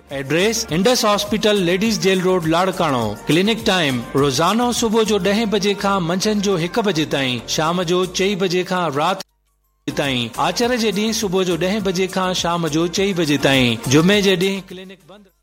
Address Indus hospital ladies jail road Larkana. Clinic time रोजानो सुबह जो 10 बजे खां मंझंदि जो 1 बजे ताईं, शाम जो 4 बजे खां राति ताईं। आचर जे ॾींहुं सुबह जो 10 बजे खां शाम जो 4 बजे ताईं। जुमे जे ॾींहुं क्लिनिक बंदि।